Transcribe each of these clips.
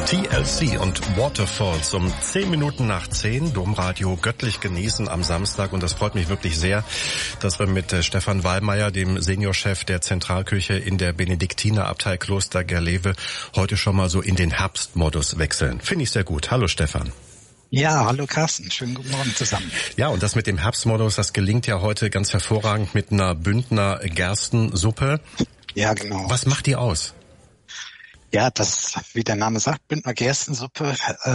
TLC und Waterfalls um 10 Minuten nach 10, Domradio göttlich genießen am Samstag. Und das freut mich wirklich sehr, dass wir mit Stefan Wallmeier, dem Seniorchef der Zentralkirche in der Benediktinerabtei Kloster Gerlewe, heute schon mal so in den Herbstmodus wechseln. Finde ich sehr gut. Hallo Stefan. Ja, hallo Carsten. Schönen guten Morgen zusammen. Ja, und das mit dem Herbstmodus, das gelingt ja heute ganz hervorragend mit einer Bündner Gerstensuppe. Ja, genau. Was macht die aus? Ja, das, wie der Name sagt, Bündner Gerstensuppe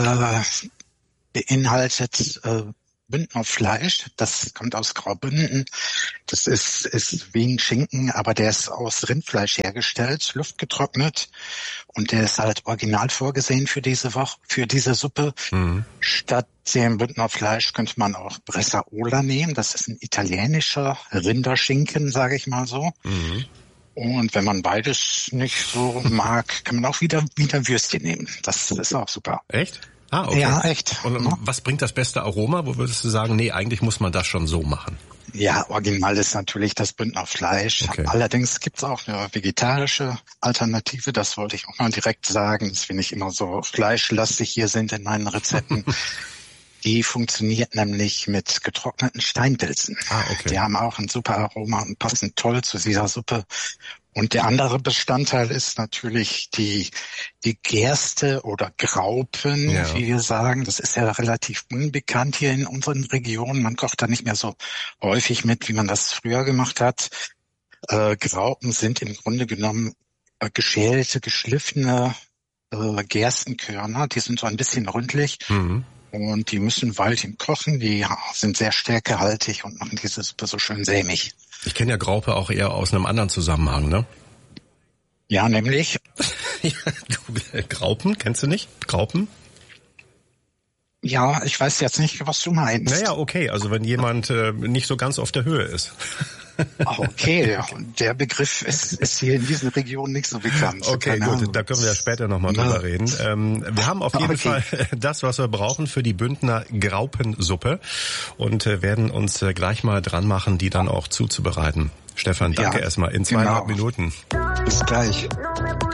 beinhaltet Bündner Fleisch. Das kommt aus Graubünden. Das ist wie ein Schinken, aber der ist aus Rindfleisch hergestellt, luftgetrocknet. Und der ist halt original vorgesehen für diese Suppe. Mhm. Statt dem Bündner Fleisch könnte man auch Bressaola nehmen. Das ist ein italienischer Rinderschinken, sage ich mal so. Mhm. Und wenn man beides nicht so mag, kann man auch wieder Würstchen nehmen. Das ist auch super. Echt? Ah, okay. Ja, echt. Und was bringt das beste Aroma? Wo würdest du sagen, nee, eigentlich muss man das schon so machen? Ja, original ist natürlich das Bündner Fleisch. Okay. Allerdings gibt's auch eine vegetarische Alternative. Das wollte ich auch mal direkt sagen, dass wir nicht immer so fleischlastig hier sind in meinen Rezepten. Die funktioniert nämlich mit getrockneten Steinpilzen. Ah, okay. Die haben auch ein super Aroma und passen toll zu dieser Suppe. Und der andere Bestandteil ist natürlich die Gerste oder Graupen, wie wir sagen. Das ist ja relativ unbekannt hier in unseren Regionen. Man kocht da nicht mehr so häufig mit, wie man das früher gemacht hat. Graupen sind im Grunde genommen geschälte, geschliffene Gerstenkörner. Die sind so ein bisschen rundlich. Mhm. Und die müssen ein Weilchen kochen, die sind sehr stärkehaltig und machen diese Suppe so schön sämig. Ich kenne ja Graupe auch eher aus einem anderen Zusammenhang, ne? Ja, nämlich? Graupen, kennst du nicht? Graupen? Ja, ich weiß jetzt nicht, was du meinst. Naja, okay, also wenn jemand nicht so ganz auf der Höhe ist. Okay, der Begriff ist hier in diesen Regionen nicht so bekannt. Okay, gut, da können wir ja später nochmal drüber reden. Wir haben auf jeden Fall das, was wir brauchen für die Bündner Graupensuppe und werden uns gleich mal dran machen, die dann auch zuzubereiten. Stefan, danke erstmal in 2,5 Minuten. Bis gleich.